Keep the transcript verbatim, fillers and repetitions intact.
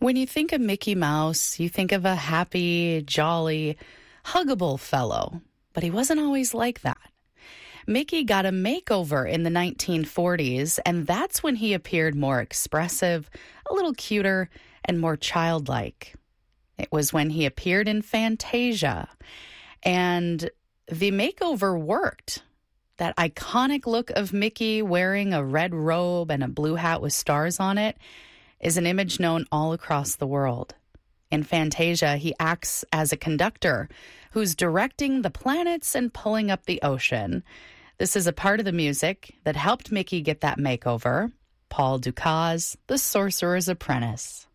When you think of Mickey Mouse, you think of a happy, jolly, huggable fellow, but he wasn't always like that. Mickey got a makeover in the nineteen forties, and that's when he appeared more expressive, a little cuter, and more childlike. It was when he appeared in Fantasia, and the makeover worked. That iconic look of Mickey wearing a red robe and a blue hat with stars on it is an image known all across the world. In Fantasia, he acts as a conductor who's directing the planets and pulling up the ocean. This is a part of the music that helped Mickey get that makeover. Paul Dukas, The Sorcerer's Apprentice.